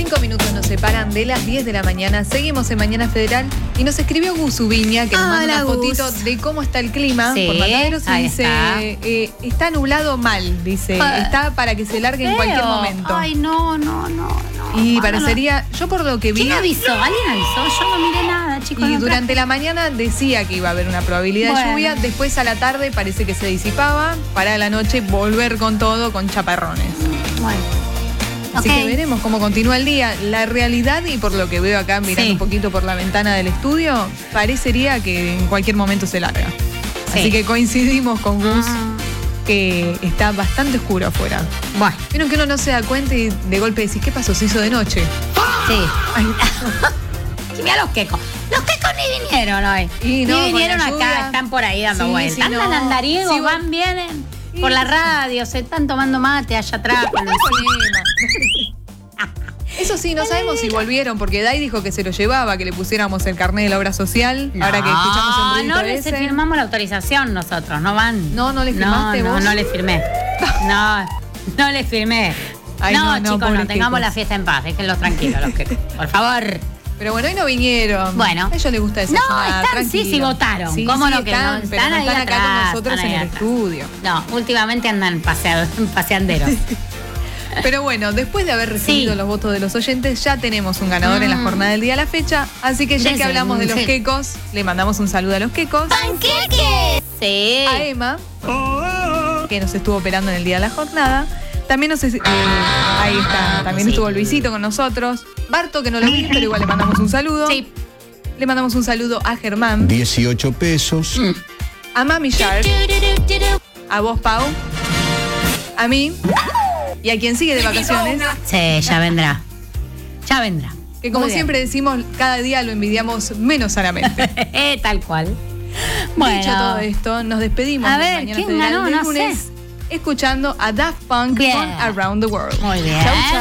5 minutos nos separan de las 10 de la mañana. Seguimos en Mañana Federal y nos escribió Gus Ubiña, que nos manda una fotito de cómo está el clima por Mataderos y dice, está nublado mal, dice, está para que se largue en cualquier momento. Ay, no. Y parecería, yo por lo que vi... ¿Quién avisó? ¿Alguien avisó? Yo no miré nada, chicos. Y durante la mañana decía que iba a haber una probabilidad de lluvia, después a la tarde parece que se disipaba, para la noche volver con todo, con chaparrones. Bueno. Así que veremos cómo continúa el día. La realidad, y por lo que veo acá mirando un poquito por la ventana del estudio, parecería que en cualquier momento se larga. Así que coincidimos con Gus, que está bastante oscuro afuera. Bueno. Vieron que uno no se da cuenta y de golpe decís, ¿qué pasó? ¿Se hizo de noche? Sí. Ay. Y mira los quecos. Los quecos ni vinieron hoy. Y no, ni vinieron acá, lluvia. están por ahí dando vueltas. Andan andariegos, van, vienen. Por la radio, se están tomando mate allá atrás. Eso sí, no sabemos si volvieron, porque Dai dijo que se lo llevaba, que le pusiéramos el carnet de la obra social. Ahora que escuchamos un ruidito no les firmamos la autorización nosotros, no van. No les firmaste vos. No les firmé. No les firmé. Ay, chicos, no tengamos la fiesta en paz, déjenlos tranquilos los quecos, por favor. Pero bueno, hoy no vinieron. Bueno. A ellos les gusta desayunar. No, están, tranquilo. sí votaron. Sí, ¿Cómo no están, que no? Pero no ahí están atrás, acá con nosotros en el estudio. No, últimamente andan paseanderos. Pero bueno, después de haber recibido los votos de los oyentes, ya tenemos un ganador en la jornada del día a la fecha. Así que ya que hablamos de los quecos, le mandamos un saludo a los quecos. ¡Panqueques! Sí. A Emma, que nos estuvo operando en el día de la jornada. También ahí está, también estuvo Luisito con nosotros. Barto, que no lo vi, pero igual le mandamos un saludo. Sí. Le mandamos un saludo a Germán. 18 pesos. A Mami Shark. A vos, Pau. A mí. Y a quien sigue de vacaciones. Sí, ya vendrá. Ya vendrá. Que como siempre decimos, cada día lo envidiamos menos sanamente. Tal cual. Bueno. Dicho todo esto, nos despedimos. A ver, ¿quién ganó? No sé. Escuchando a Daft Punk con Around the World. Muy bien. Chau, chau.